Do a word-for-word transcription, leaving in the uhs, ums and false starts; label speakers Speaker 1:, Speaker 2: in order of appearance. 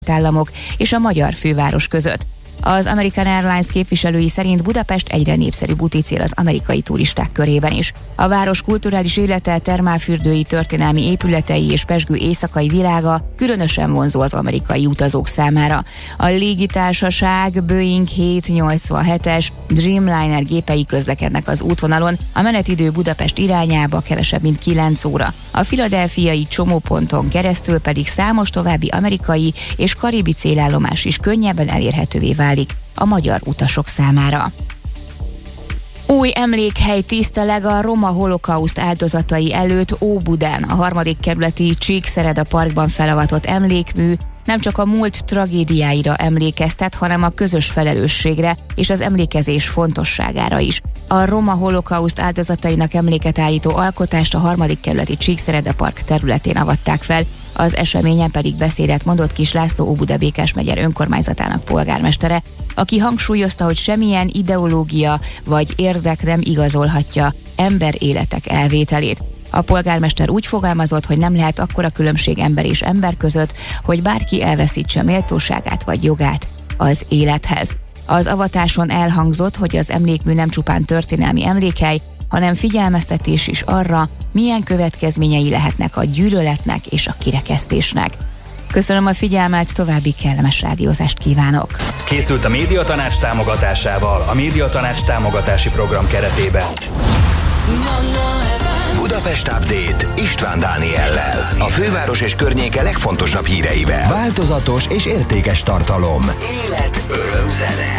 Speaker 1: államok és a magyar főváros között. Az American Airlines képviselői szerint Budapest egyre népszerűbb úticél az amerikai turisták körében is. A város kulturális élete, termálfürdői, történelmi épületei és pezsgő éjszakai világa különösen vonzó az amerikai utazók számára. A légitársaság Boeing hétszáznyolcvanhetes Dreamliner gépei közlekednek az útvonalon, a menetidő Budapest irányába kevesebb mint kilenc óra. A philadelphiai csomóponton keresztül pedig számos további amerikai és karibi célállomás is könnyebben elérhetővé válik a magyar utasok számára. Új emlékhely tiszteleg a roma holokauszt áldozatai előtt Óbudán. A harmadik kerületi Csíkszereda parkban felavatott emlékmű nem csak a múlt tragédiáira emlékeztet, hanem a közös felelősségre és az emlékezés fontosságára is. A roma holokauszt áldozatainak emléket állító alkotást a harmadik kerületi Csíkszereda park területén avatták fel. Az eseményen pedig beszédet mondott Kis László, Óbuda Békás megyer önkormányzatának polgármestere, aki hangsúlyozta, hogy semmilyen ideológia vagy érdek nem igazolhatja ember életek elvételét. A polgármester úgy fogalmazott, hogy nem lehet akkora különbség ember és ember között, hogy bárki elveszítse méltóságát vagy jogát az élethez. Az avatáson elhangzott, hogy az emlékmű nem csupán történelmi emlékhely, hanem figyelmeztetés is arra, milyen következményei lehetnek a gyűlöletnek és a kirekesztésnek. Köszönöm a figyelmet, további kellemes rádiózást kívánok!
Speaker 2: Készült a Médiatanács támogatásával, a Médiatanács támogatási program keretében.
Speaker 3: Budapest Update István Dániellel. A főváros és környéke legfontosabb híreivel. Változatos és értékes tartalom. Élet, öröm, zene.